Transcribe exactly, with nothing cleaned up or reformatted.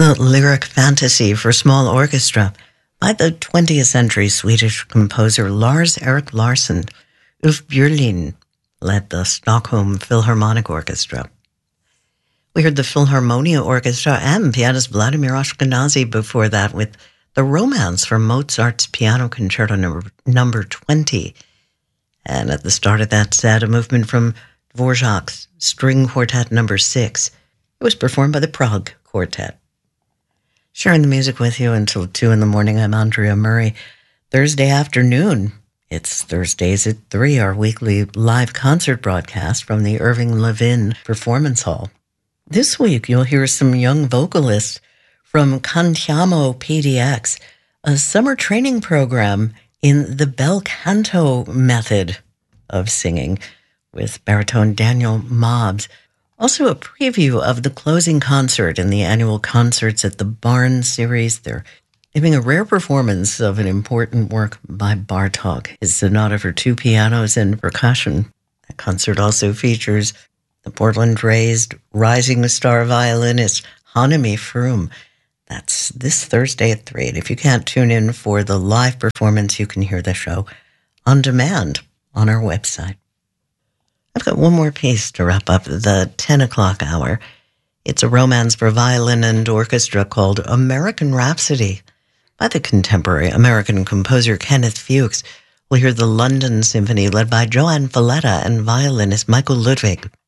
the lyric fantasy for small orchestra by the twentieth century Swedish composer Lars-Erik Larsson. Ulf Björlin led the Stockholm Philharmonic Orchestra. We heard the Philharmonia Orchestra and pianist Vladimir Ashkenazy before that with the Romance from Mozart's Piano Concerto number, number twenty. And at the start of that set, a movement from Dvorak's String Quartet number six. It was performed by the Prague Quartet. Sharing the music with you until two in the morning, I'm Andrea Murray. Thursday afternoon, it's Thursdays at three, our weekly live concert broadcast from the Irving Levin Performance Hall. This week, you'll hear some young vocalists from Cantiamo P D X, a summer training program in the bel canto method of singing with baritone Daniel Mobbs. Also a preview of the closing concert in the annual Concerts at the Barn series. They're giving a rare performance of an important work by Bartók, his sonata for two pianos and percussion. That concert also features the Portland-raised rising star violinist Hanami Froome. That's this Thursday at three. And if you can't tune in for the live performance, you can hear the show on demand on our website. I've got one more piece to wrap up the ten o'clock hour. It's a romance for violin and orchestra called American Rhapsody by the contemporary American composer Kenneth Fuchs. We'll hear the London Symphony led by Joanne Falletta and violinist Michael Ludwig.